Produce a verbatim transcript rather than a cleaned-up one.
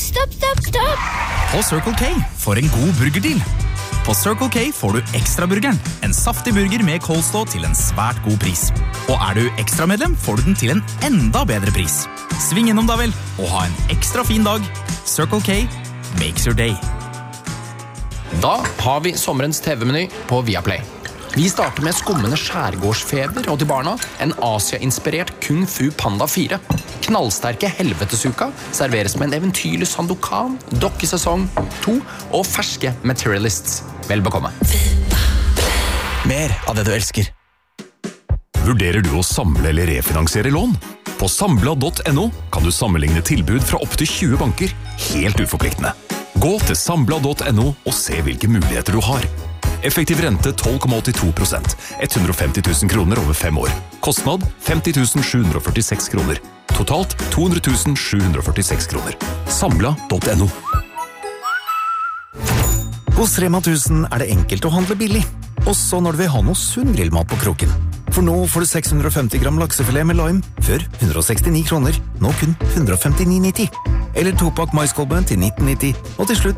stopp, stopp, stopp! På Circle K for en god burgerdeal. På Circle K får du Ekstraburgeren, en saftig burger med coleslaw til en svært god pris. Og er du ekstramedlem, får du den til en enda bedre pris. Sving innom da vel, og ha en ekstra fin dag. Circle K makes your day. Da har vi sommerens T V-meny på Viaplay. Vi starter med skummende skjærgårdsfeber, og til barna en Asia-inspirert Kung Fu Panda fire. Knallsterke Helvetesuka serveres med en eventyrlig Sandokan, dokkesesong to og ferske Materialists. Vel bekomme. Mer av det du elsker. Vurderer du å samle eller refinansiere lån? På Sambla punktum no kan du sammenligne tilbud fra opp til tjue banker, helt uforpliktende. Gå til Sambla punktum no og se hvilke muligheter du har. Effektiv rente tolv komma åttito prosent, hundre og femti tusen kroner over fem år. Kostnad femti tusen sju hundre og førtiseks kroner. Totalt to hundre tusen sju hundre og førtiseks kroner. Sambla punktum no. Hos Rema tusen er det enkelt å handle billig, også når du vil ha noe sunn grillmat på kroken. For nå får du seks hundre og femti gram laksefilet med lime, før hundre og sekstini kroner, nå kun hundre og femtini nitti. Eller topakk maiskolbe til nitten nitti, og til slutt